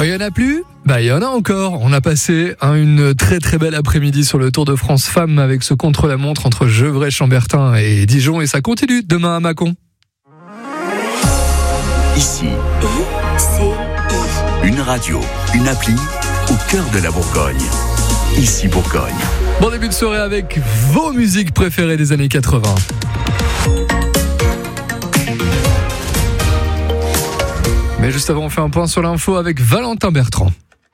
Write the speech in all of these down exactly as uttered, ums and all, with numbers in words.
Quand il n'y en a plus, bah il y en a encore. On a passé hein, une très très belle après-midi sur le Tour de France Femmes avec ce contre-la-montre entre Gevrey-Chambertin et Dijon, et ça continue demain à Mâcon. Ici, I, C, I. Une radio, une appli au cœur de la Bourgogne. Ici Bourgogne. Bon début de soirée avec vos musiques préférées des années quatre-vingts. Mais juste avant, on fait un point sur l'info avec Valentin Bertrand.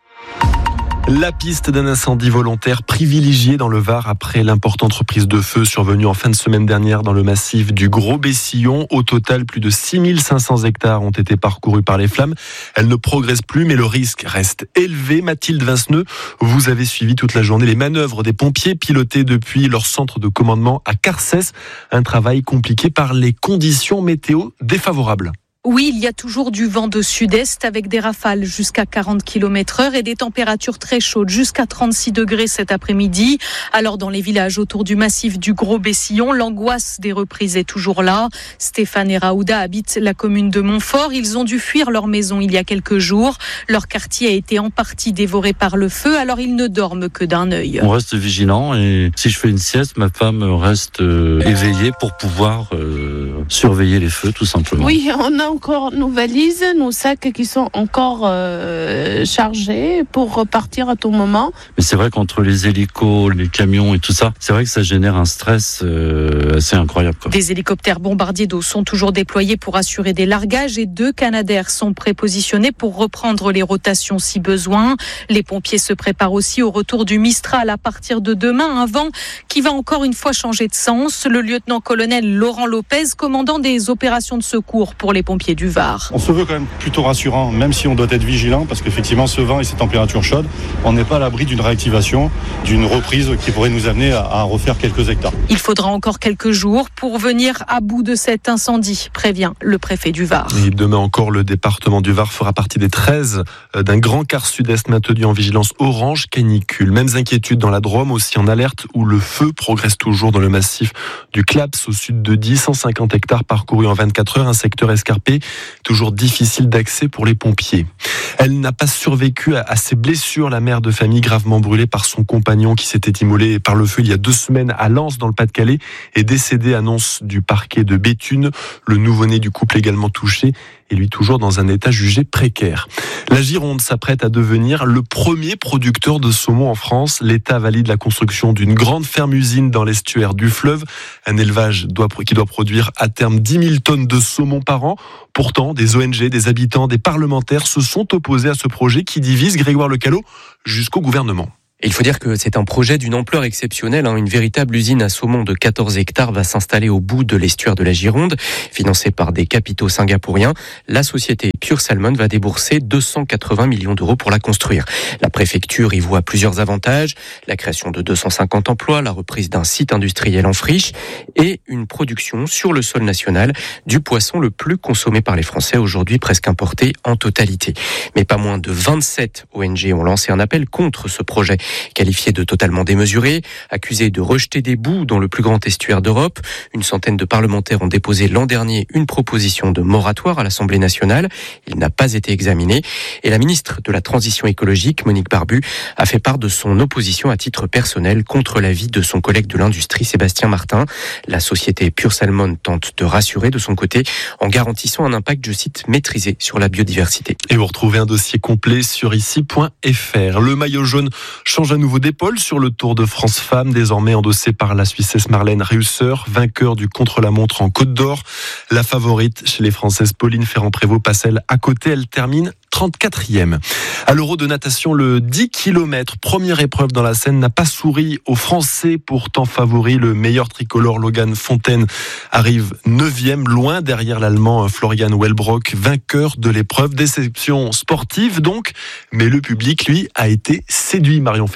La piste d'un incendie volontaire privilégiée dans le Var après l'importante reprise de feu survenue en fin de semaine dernière dans le massif du Gros-Bessillon. Au total, plus de six mille cinq cents hectares ont été parcourus par les flammes. Elles ne progressent plus, mais le risque reste élevé. Mathilde Vinceneux, vous avez suivi toute la journée les manœuvres des pompiers pilotés depuis leur centre de commandement à Carcès. Un travail compliqué par les conditions météo défavorables. Oui, il y a toujours du vent de sud-est avec des rafales jusqu'à quarante kilomètres heure et des températures très chaudes, jusqu'à trente-six degrés cet après-midi. Alors dans les villages autour du massif du Gros-Bessillon, l'angoisse des reprises est toujours là. Stéphane et Raouda habitent la commune de Montfort. Ils ont dû fuir leur maison il y a quelques jours. Leur quartier a été en partie dévoré par le feu, alors ils ne dorment que d'un œil. On reste vigilant et si je fais une sieste, ma femme reste euh, éveillée pour pouvoir euh, surveiller les feux tout simplement. Oui, on a encore nos valises, nos sacs qui sont encore euh, chargés pour repartir à tout moment. Mais c'est vrai qu'entre les hélicos, les camions et tout ça, c'est vrai que ça génère un stress euh, assez incroyable, quoi. Des hélicoptères bombardiers d'eau sont toujours déployés pour assurer des largages et deux Canadair sont prépositionnés pour reprendre les rotations si besoin. Les pompiers se préparent aussi au retour du Mistral à partir de demain, un vent qui va encore une fois changer de sens. Le lieutenant-colonel Laurent Lopez, commandant des opérations de secours pour les pompiers du Var. On se veut quand même plutôt rassurant, même si on doit être vigilant, parce qu'effectivement ce vent et ces températures chaudes, on n'est pas à l'abri d'une réactivation, d'une reprise qui pourrait nous amener à, à refaire quelques hectares. Il faudra encore quelques jours pour venir à bout de cet incendie, prévient le préfet du Var. Et demain encore, le département du Var fera partie des treize d'un grand quart sud-est maintenu en vigilance orange canicule. Mêmes inquiétudes dans la Drôme, aussi en alerte où le feu progresse toujours dans le massif du Claps au sud de Die, cent cinquante hectares parcourus en vingt-quatre heures, un secteur escarpé, toujours difficile d'accès pour les pompiers. Elle n'a pas survécu à ces blessures, la mère de famille gravement brûlée par son compagnon qui s'était immolé par le feu il y a deux semaines à Lens dans le Pas-de-Calais est décédée, annonce du parquet de Béthune. Le nouveau-né du couple également touché et lui toujours dans un état jugé précaire. La Gironde s'apprête à devenir le premier producteur de saumon en France. L'État valide la construction d'une grande ferme-usine dans l'estuaire du fleuve. Un élevage doit, qui doit produire à terme dix mille tonnes de saumon par an. Pourtant, des O N G, des habitants, des parlementaires se sont opposés à ce projet qui divise Grégoire Lecallot jusqu'au gouvernement. Et il faut dire que c'est un projet d'une ampleur exceptionnelle. Une véritable usine à saumon de quatorze hectares va s'installer au bout de l'estuaire de la Gironde. Financée par des capitaux singapouriens, la société Pure Salmon va débourser deux cent quatre-vingts millions d'euros pour la construire. La préfecture y voit plusieurs avantages. La création de deux cent cinquante emplois, la reprise d'un site industriel en friche et une production sur le sol national du poisson le plus consommé par les Français, aujourd'hui presque importé en totalité. Mais pas moins de vingt-sept O N G ont lancé un appel contre ce projet. Qualifié de totalement démesuré, accusé de rejeter des boues dans le plus grand estuaire d'Europe. Une centaine de parlementaires ont déposé l'an dernier une proposition de moratoire à l'Assemblée nationale. Il n'a pas été examiné. Et la ministre de la Transition écologique, Monique Barbu, a fait part de son opposition à titre personnel contre l'avis de son collègue de l'industrie, Sébastien Martin. La société Pure Salmon tente de rassurer de son côté en garantissant un impact, je cite, maîtrisé sur la biodiversité. Et vous retrouvez un dossier complet sur ici point f r. Le maillot jaune change à nouveau d'épaule sur le Tour de France Femmes, désormais endossé par la Suissesse Marlène Reusser, vainqueur du contre-la-montre en Côte d'Or. La favorite chez les Françaises Pauline Ferrand-Prévot passe elle à côté, elle termine trente-quatrième. À l'Euro de natation, le dix kilomètres, première épreuve dans la Seine, n'a pas souri aux Français, pourtant favori. Le meilleur tricolore Logan Fontaine arrive neuvième, loin derrière l'Allemand Florian Wellbrock, vainqueur de l'épreuve. Déception sportive donc, mais le public, lui, a été séduit, Marion Ferrer.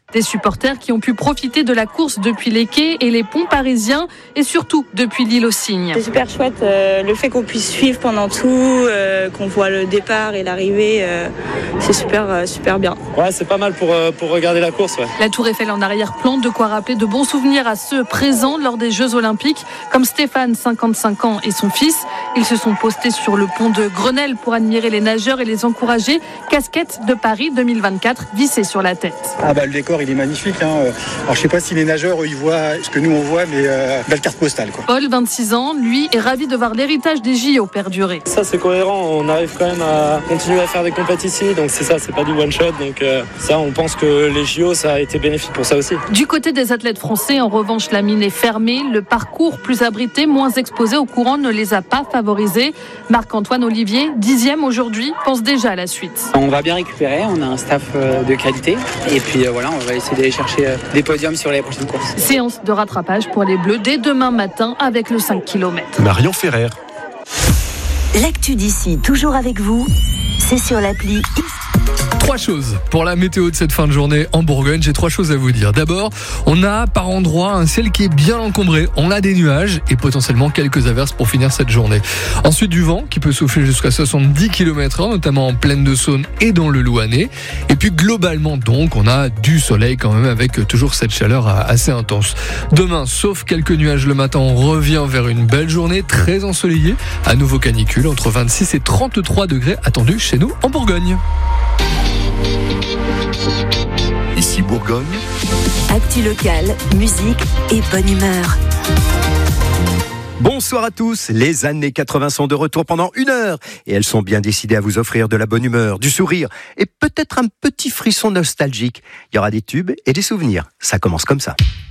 Des supporters qui ont pu profiter de la course depuis les quais et les ponts parisiens et surtout depuis l'île aux Cygnes. C'est super chouette, euh, le fait qu'on puisse suivre pendant tout, euh, qu'on voit le départ et l'arrivée, euh, c'est super, euh, super bien. Ouais, c'est pas mal pour, euh, pour regarder la course. Ouais. La Tour Eiffel en arrière-plan, de quoi rappeler de bons souvenirs à ceux présents lors des Jeux Olympiques, comme Stéphane, cinquante-cinq ans, et son fils. Ils se sont postés sur le pont de Grenelle pour admirer les nageurs et les encourager. Casquette de Paris deux mille vingt-quatre vissée sur la tête. Ah bah le décor il est magnifique. Hein. Alors je sais pas si les nageurs eux, ils voient ce que nous on voit, mais euh, belle carte postale quoi. Paul, vingt-six ans, lui est ravi de voir l'héritage des J O perdurer. Ça c'est cohérent, on arrive quand même à continuer à faire des compétitions ici, donc c'est ça, c'est pas du one shot, donc euh, ça on pense que les J O ça a été bénéfique pour ça aussi. Du côté des athlètes français, en revanche la mine est fermée, le parcours plus abrité, moins exposé au courant ne les a pas favorisés. Marc-Antoine Olivier, dixième aujourd'hui, pense déjà à la suite. On va bien récupérer, on a un staff de qualité et puis euh, voilà, on va essayer d'aller chercher euh, des podiums sur les prochaines courses. Séance de rattrapage pour les Bleus dès demain matin avec le cinq kilomètres. Marion Ferrer. L'actu d'ici, toujours avec vous, c'est sur l'appli. Trois choses pour la météo de cette fin de journée en Bourgogne. J'ai trois choses à vous dire. D'abord, on a par endroits un ciel qui est bien encombré. On a des nuages et potentiellement quelques averses pour finir cette journée. Ensuite, du vent qui peut souffler jusqu'à soixante-dix kilomètres heure, notamment en plaine de Saône et dans le Louhanais. Et puis globalement donc, on a du soleil quand même avec toujours cette chaleur assez intense. Demain, sauf quelques nuages le matin, on revient vers une belle journée très ensoleillée. À nouveau canicule, entre vingt-six et trente-trois degrés attendus chez nous en Bourgogne. Ici Bourgogne. Actu locale, musique et bonne humeur. Bonsoir à tous, les années quatre-vingts sont de retour pendant une heure et elles sont bien décidées à vous offrir de la bonne humeur, du sourire et peut-être un petit frisson nostalgique. Il y aura des tubes et des souvenirs, ça commence comme ça.